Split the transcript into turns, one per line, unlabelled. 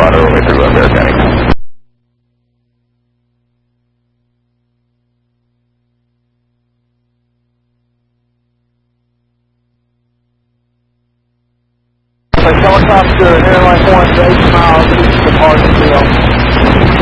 out all the way through Bear County.
Helicopter airline 1 8 miles east of Hartsville.